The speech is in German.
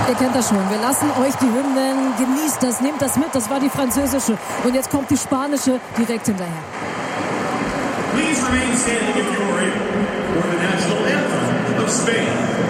Ihr kennt das schon. Wir lassen euch die Hymnen, genießt das, nehmt das mit. Das war die französische. Und jetzt kommt die spanische direkt hinterher. Please remain standing if you are able for the national anthem of Spain.